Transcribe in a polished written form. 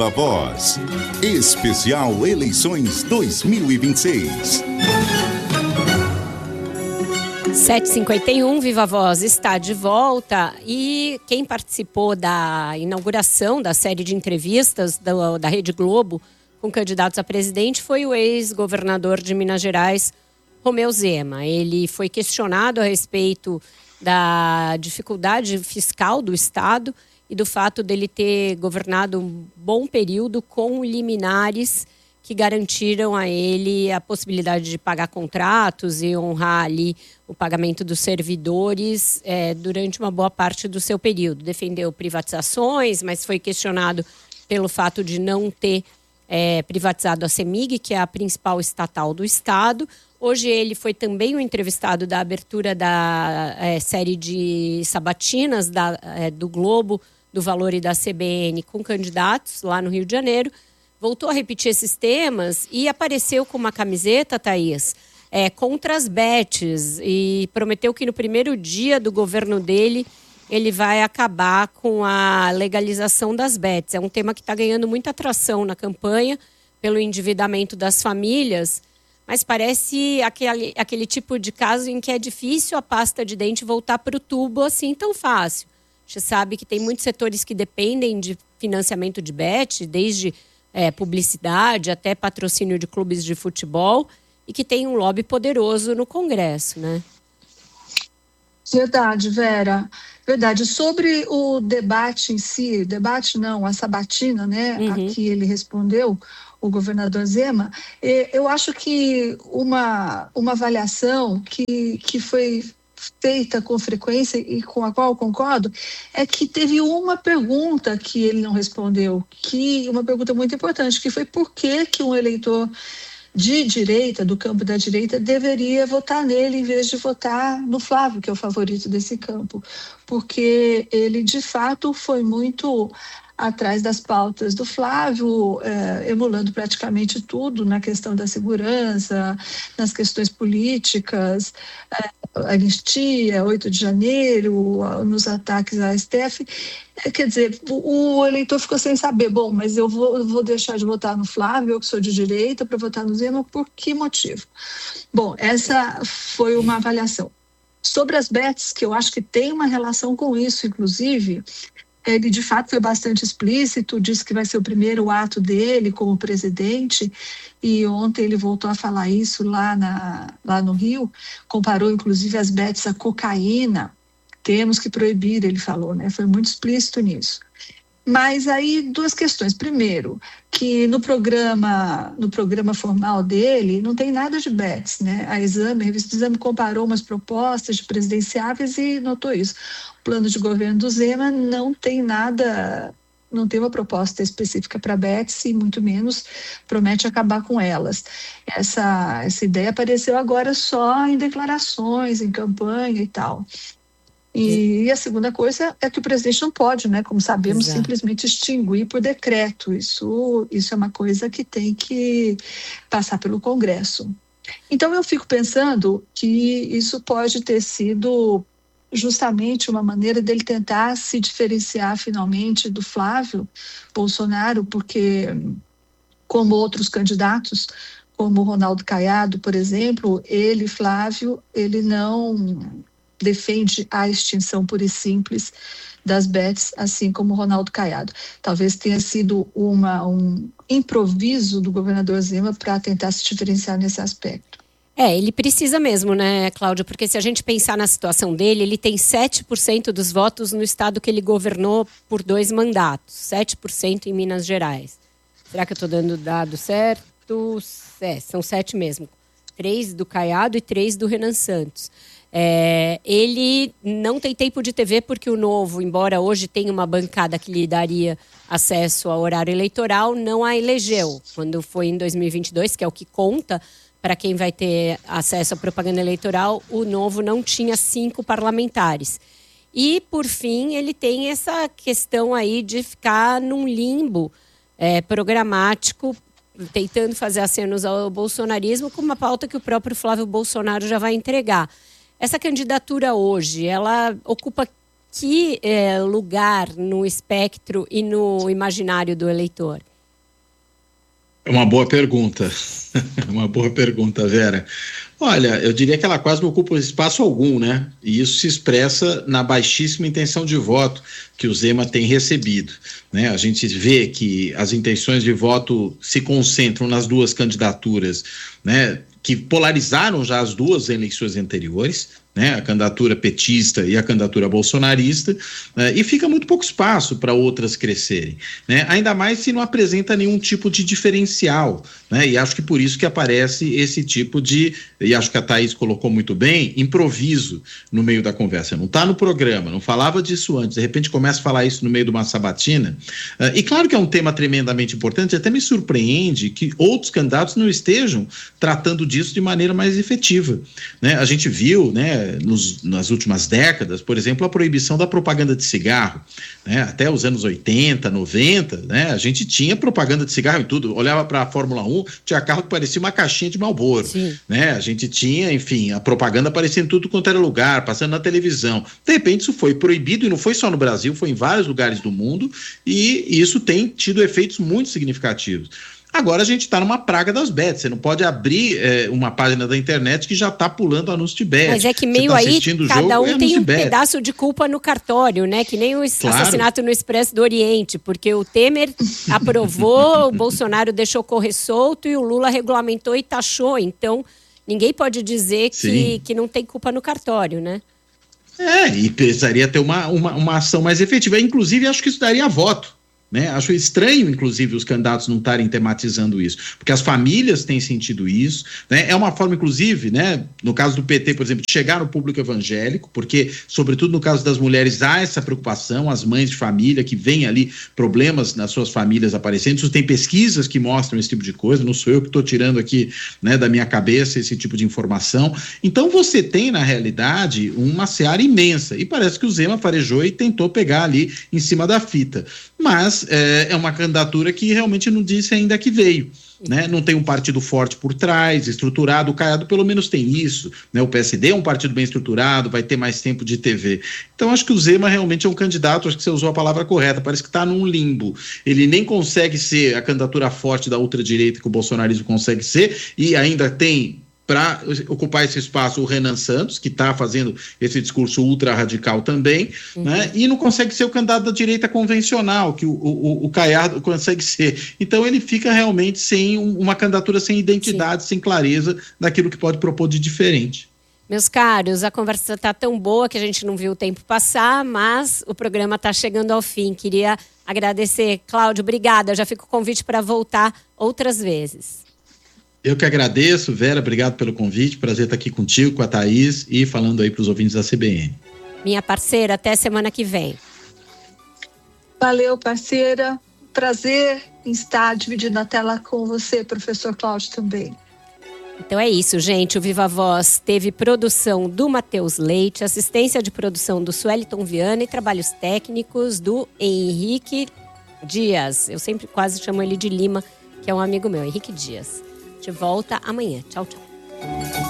Viva Voz. Especial Eleições 2026. 7h51, Viva Voz está de volta e quem participou da inauguração da série de entrevistas da Rede Globo com candidatos a presidente foi o ex-governador de Minas Gerais, Romeu Zema. Ele foi questionado a respeito da dificuldade fiscal do Estado e do fato dele ter governado um bom período com liminares que garantiram a ele a possibilidade de pagar contratos e honrar ali o pagamento dos servidores durante uma boa parte do seu período. Defendeu privatizações, mas foi questionado pelo fato de não ter privatizado a CEMIG, que é a principal estatal do Estado. Hoje ele foi também o entrevistado da abertura da série de sabatinas do Globo, do Valor e da CBN com candidatos lá no Rio de Janeiro. Voltou a repetir esses temas e apareceu com uma camiseta, Thaís, contra as bets, e prometeu que no primeiro dia do governo dele ele vai acabar com a legalização das bets. É um tema que está ganhando muita atração na campanha pelo endividamento das famílias, mas parece aquele tipo de caso em que é difícil a pasta de dente voltar para o tubo assim tão fácil. A gente sabe que tem muitos setores que dependem de financiamento de bet, desde publicidade até patrocínio de clubes de futebol, e que tem um lobby poderoso no Congresso, né? Verdade, Vera. Verdade. Sobre o debate em si, a sabatina, né? A que ele respondeu, o governador Zema, eu acho que uma avaliação que foi feita com frequência e com a qual eu concordo, é que teve uma pergunta que ele não respondeu, uma pergunta muito importante, que foi por que um eleitor de direita, do campo da direita, deveria votar nele em vez de votar no Flávio, que é o favorito desse campo. Porque ele, de fato, foi muito atrás das pautas do Flávio, emulando praticamente tudo na questão da segurança, nas questões políticas, anistia, 8 de janeiro, nos ataques à STF. Quer dizer, o eleitor ficou sem saber, bom, mas eu vou deixar de votar no Flávio, eu que sou de direita, para votar no Zema, por que motivo? Bom, essa foi uma avaliação. Sobre as bets, que eu acho que tem uma relação com isso, inclusive, ele de fato foi bastante explícito, disse que vai ser o primeiro ato dele como presidente, e ontem ele voltou a falar isso lá no Rio, comparou inclusive as bets à cocaína. Temos que proibir, ele falou, né? Foi muito explícito nisso. Mas aí duas questões. Primeiro, que no programa formal dele não tem nada de bets, né? A revista Exame comparou umas propostas de presidenciáveis e notou isso. O plano de governo do Zema não tem nada, não tem uma proposta específica para bets e muito menos promete acabar com elas. Essa ideia apareceu agora só em declarações, em campanha e tal. E a segunda coisa é que o presidente não pode, né, como sabemos, simplesmente extinguir por decreto. Isso é uma coisa que tem que passar pelo Congresso. Então eu fico pensando que isso pode ter sido justamente uma maneira dele tentar se diferenciar finalmente do Flávio Bolsonaro, porque, como outros candidatos, como o Ronaldo Caiado, por exemplo, Flávio, ele não defende a extinção pura e simples das bets, assim como o Ronaldo Caiado. Talvez tenha sido um improviso do governador Zema para tentar se diferenciar nesse aspecto. Ele precisa mesmo, né, Cláudia? Porque se a gente pensar na situação dele, ele tem 7% dos votos no estado que ele governou por 2 mandatos. 7% em Minas Gerais. Será que eu estou dando o dado certo? São 7 mesmo. 3 do Caiado e 3 do Renan Santos. Ele não tem tempo de TV porque o Novo, embora hoje tenha uma bancada que lhe daria acesso ao horário eleitoral, não a elegeu. Quando foi em 2022, que é o que conta para quem vai ter acesso à propaganda eleitoral, o Novo não tinha 5 parlamentares. E, por fim, ele tem essa questão aí de ficar num limbo programático, tentando fazer acenos ao bolsonarismo com uma pauta que o próprio Flávio Bolsonaro já vai entregar. Essa candidatura hoje, ela ocupa que lugar no espectro e no imaginário do eleitor? É uma boa pergunta. Uma boa pergunta, Vera. Olha, eu diria que ela quase não ocupa espaço algum, né? E isso se expressa na baixíssima intenção de voto que o Zema tem recebido, né? A gente vê que as intenções de voto se concentram nas duas candidaturas, né? Que polarizaram já as duas eleições anteriores, né, a candidatura petista e a candidatura bolsonarista, e fica muito pouco espaço para outras crescerem, né, ainda mais se não apresenta nenhum tipo de diferencial, né, e acho que por isso que aparece esse tipo de, e acho que a Thaís colocou muito bem, improviso no meio da conversa, não está no programa, não falava disso antes, de repente começa a falar isso no meio de uma sabatina, e claro que é um tema tremendamente importante, até me surpreende que outros candidatos não estejam tratando disso de maneira mais efetiva, né, a gente viu, né, nas últimas décadas, por exemplo, a proibição da propaganda de cigarro, né? Até os anos 80, 90, né? A gente tinha propaganda de cigarro em tudo, olhava para a Fórmula 1, tinha carro que parecia uma caixinha de Marlboro, né? A gente tinha, enfim, a propaganda aparecia em tudo quanto era lugar, passando na televisão. De repente isso foi proibido, e não foi só no Brasil, foi em vários lugares do mundo, e isso tem tido efeitos muito significativos. Agora a gente está numa praga das bets. Você não pode abrir uma página da internet que já está pulando anúncio de bet. Mas é que meio aí, cada um tem um pedaço de culpa no cartório, né? Que nem o assassinato no Expresso do Oriente, porque o Temer aprovou, o Bolsonaro deixou correr solto e o Lula regulamentou e taxou. Então, ninguém pode dizer que não tem culpa no cartório, né? E precisaria ter uma ação mais efetiva. Inclusive, acho que isso daria voto. Né? Acho estranho, inclusive, os candidatos não estarem tematizando isso, porque as famílias têm sentido isso, né? É uma forma, inclusive, né, no caso do PT, por exemplo, de chegar no público evangélico, porque, sobretudo no caso das mulheres, há essa preocupação, as mães de família que veem ali problemas nas suas famílias aparecendo. Isso tem pesquisas que mostram esse tipo de coisa, não sou eu que estou tirando aqui, né, da minha cabeça esse tipo de informação. Então você tem, na realidade, uma seara imensa, e parece que o Zema farejou e tentou pegar ali em cima da fita, mas é uma candidatura que realmente não disse ainda que veio, né? Não tem um partido forte por trás, estruturado. O Caiado pelo menos tem isso, né? O PSD é um partido bem estruturado, vai ter mais tempo de TV. Então acho que o Zema realmente é um candidato, acho que você usou a palavra correta, parece que está num limbo. Ele nem consegue ser a candidatura forte da ultradireita que o bolsonarismo consegue ser, e ainda tem para ocupar esse espaço o Renan Santos, que está fazendo esse discurso ultra radical também, né? E não consegue ser o candidato da direita convencional, que o Caiado consegue ser. Então ele fica realmente sem uma candidatura sem identidade, sem clareza daquilo que pode propor de diferente. Meus caros, a conversa está tão boa que a gente não viu o tempo passar, mas o programa está chegando ao fim. Queria agradecer. Cláudio, obrigada. Eu já fico com o convite para voltar outras vezes. Eu que agradeço, Vera, obrigado pelo convite, prazer estar aqui contigo, com a Thaís e falando aí para os ouvintes da CBN. Minha parceira, até semana que vem. Valeu, parceira, prazer em estar dividindo a tela com você, professor Cláudio, também. Então é isso, gente, o Viva Voz teve produção do Matheus Leite, assistência de produção do Sueliton Viana e trabalhos técnicos do Henrique Dias. Eu sempre quase chamo ele de Lima, que é um amigo meu, Henrique Dias. De volta amanhã. Tchau, tchau.